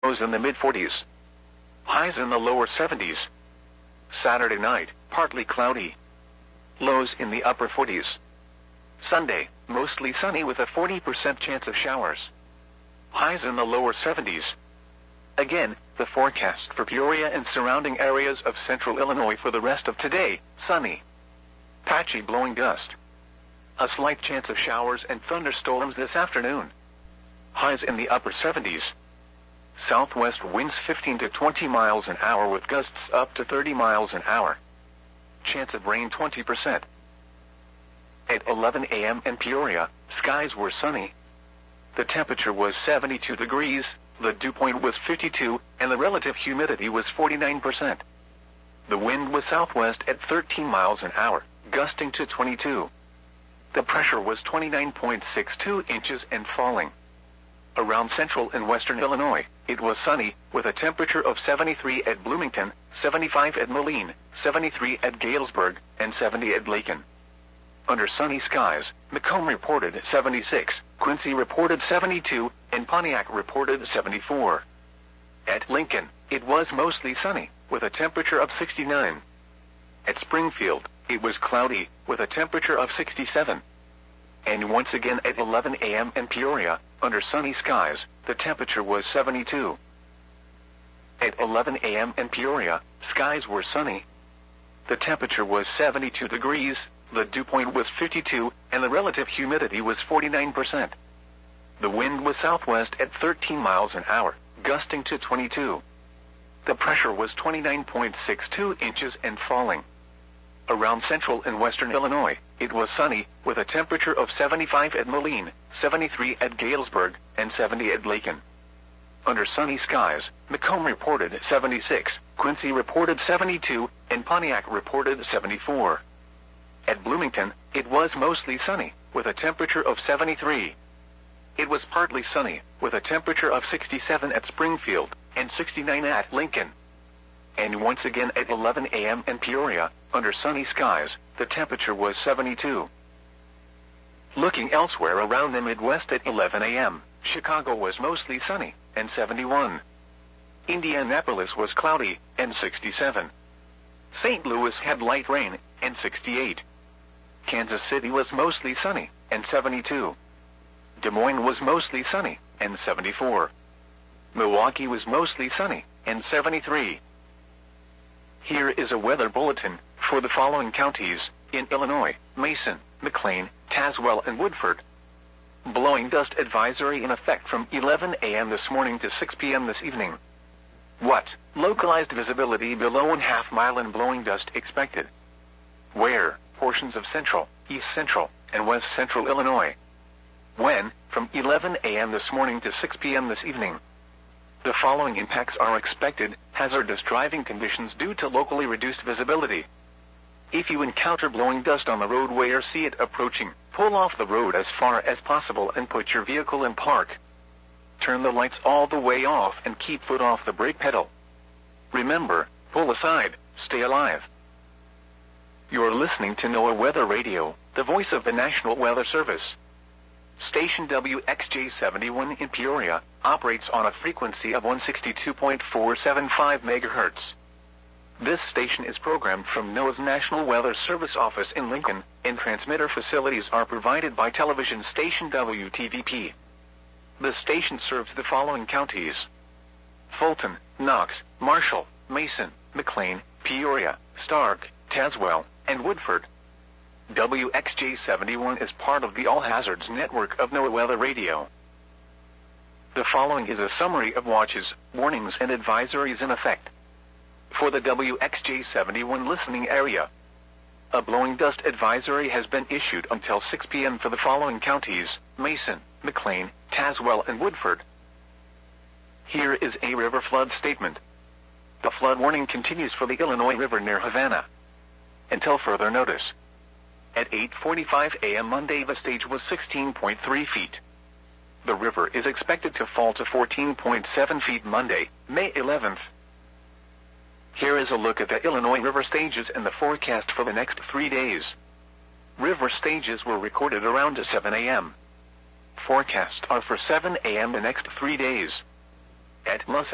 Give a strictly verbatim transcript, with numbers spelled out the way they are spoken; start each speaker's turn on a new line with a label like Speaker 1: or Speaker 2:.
Speaker 1: lows in the mid forties. Highs in the lower seventies. Saturday night, partly cloudy. Lows in the upper forties. Sunday, mostly sunny with a forty percent chance of showers. Highs in the lower seventies. Again, the forecast for Peoria and surrounding areas of central Illinois for the rest of today: sunny. Patchy blowing dust. A slight chance of showers and thunderstorms this afternoon. Highs in the upper seventies. Southwest winds fifteen to twenty miles an hour with gusts up to thirty miles an hour. Chance of rain twenty percent. At eleven a m in Peoria, skies were sunny. The temperature was seventy-two degrees, the dew point was fifty-two, and the relative humidity was forty-nine percent. The wind was southwest at thirteen miles an hour, gusting to twenty-two. The pressure was twenty-nine point six two inches and falling. Around central and western Illinois, it was sunny, with a temperature of seventy-three at Bloomington, seventy-five at Moline, seventy-three at Galesburg, and seventy at Lakin. Under sunny skies, Macomb reported seventy-six, Quincy reported seventy-two, and Pontiac reported seventy-four. At Lincoln, it was mostly sunny, with a temperature of sixty-nine. At Springfield, it was cloudy, with a temperature of sixty-seven. And once again at eleven a m in Peoria, under sunny skies, the temperature was seventy-two. At eleven a m in Peoria, skies were sunny. The temperature was seventy-two degrees, the dew point was fifty-two, and the relative humidity was forty-nine percent. The wind was southwest at thirteen miles an hour, gusting to twenty-two. The pressure was twenty-nine point six two inches and falling. Around central and western Illinois, it was sunny, with a temperature of seventy-five at Moline, seventy-three at Galesburg, and seventy at Lakin. Under sunny skies, Macomb reported seventy-six, Quincy reported seventy-two, and Pontiac reported seventy-four. At Bloomington, it was mostly sunny, with a temperature of seventy-three. It was partly sunny, with a temperature of sixty-seven at Springfield, and sixty-nine at Lincoln. And once again at eleven a m in Peoria, under sunny skies, the temperature was seventy-two. Looking elsewhere around the Midwest at eleven a m, Chicago was mostly sunny, and seventy-one. Indianapolis was cloudy, and sixty-seven. Saint Louis had light rain, and sixty-eight. Kansas City was mostly sunny, and seventy-two. Des Moines was mostly sunny, and seventy-four. Milwaukee was mostly sunny, and seventy-three. Here is a weather bulletin for the following counties in Illinois: Mason, McLean, Tazewell, and Woodford. Blowing dust advisory in effect from eleven a m this morning to six p m this evening. What? Localized visibility below one half mile and blowing dust expected. Where? Portions of central, east central, and west central Illinois. When? From eleven a m this morning to six p m this evening. The following impacts are expected: hazardous driving conditions due to locally reduced visibility. If you encounter blowing dust on the roadway or see it approaching, pull off the road as far as possible and put your vehicle in park. Turn the lights all the way off and keep foot off the brake pedal. Remember, pull aside, stay alive. You're listening to NOAA Weather Radio, the voice of the National Weather Service. Station W X J seventy-one in Peoria operates on a frequency of one sixty-two point four seven five megahertz. This station is programmed from NOAA's National Weather Service office in Lincoln, and transmitter facilities are provided by television station W T V P. The station serves the following counties: Fulton, Knox, Marshall, Mason, McLean, Peoria, Stark, Tazewell, and Woodford. W X J seventy-one is part of the All Hazards network of NOAA Weather Radio. The following is a summary of watches, warnings, and advisories in effect. For the W X J seventy-one listening area, a blowing dust advisory has been issued until six p m for the following counties: Mason, McLean, Tazewell, and Woodford. Here is a river flood statement. The flood warning continues for the Illinois River near Havana until further notice. At eight forty-five a m Monday, the stage was sixteen point three feet. The river is expected to fall to fourteen point seven feet Monday, May eleventh. Here is a look at the Illinois River stages and the forecast for the next three days. River stages were recorded around seven a m Forecasts are for seven a m the next three days. At Los